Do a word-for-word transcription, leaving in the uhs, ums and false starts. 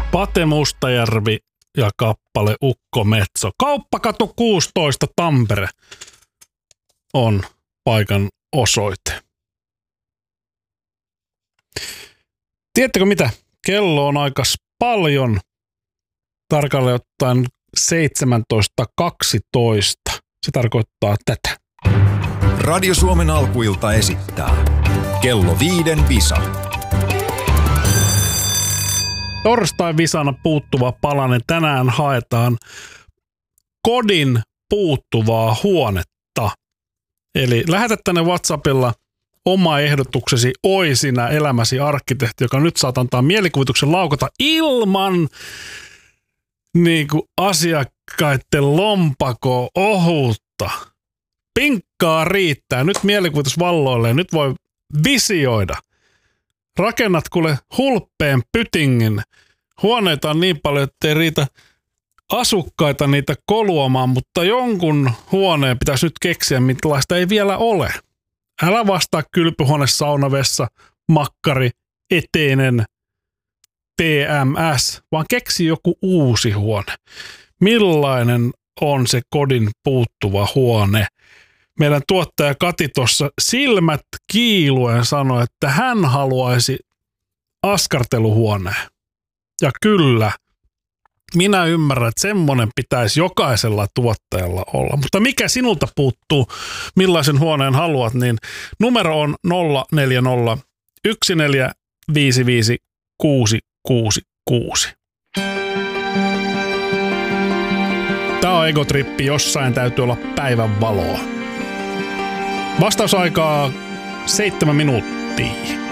Pate Mustajärvi ja kappale Ukko Metso. Kauppakatu kuusitoista Tampere on paikan osoite. Tiedättekö mitä? Kello on aika paljon. Tarkalleen ottaen seitsemäntoista kaksitoista. Se tarkoittaa tätä. Radio Suomen alkuilta esittää Kello viiden visa. Torstain visana puuttuva palanen. Tänään haetaan kodin puuttuvaa huonetta. Eli lähetä tänne WhatsAppilla oma ehdotuksesi Oi sinä elämäsi arkkitehti, joka nyt saat antaa mielikuvituksen laukata ilman niin kuin asiakkaiden lompako ohutta. Pinkkaa riittää. Nyt mielikuvitus valloilleen. Nyt voi visioida. Rakennat kuule hulppeen pytingin. Huoneita on niin paljon, ettei riitä asukkaita niitä koluamaan, mutta jonkun huoneen pitäisi nyt keksiä, millaista ei vielä ole. Älä vastaa kylpyhuone, saunavessa, makkari, eteinen, T M S, vaan keksi joku uusi huone. Millainen on se kodin puuttuva huone? Meidän tuottaja Kati tuossa silmät kiiluen sanoi, että hän haluaisi askarteluhuoneen. Ja kyllä, minä ymmärrän, että semmoinen pitäisi jokaisella tuottajalla olla. Mutta mikä sinulta puuttuu, millaisen huoneen haluat, niin numero on nolla neljä nolla yksi neljä viisi viisi kuusi kuusi kuusi. Tämä on egotrippi, jossain täytyy olla päivän valoa. Vastausaikaa seitsemän minuuttia.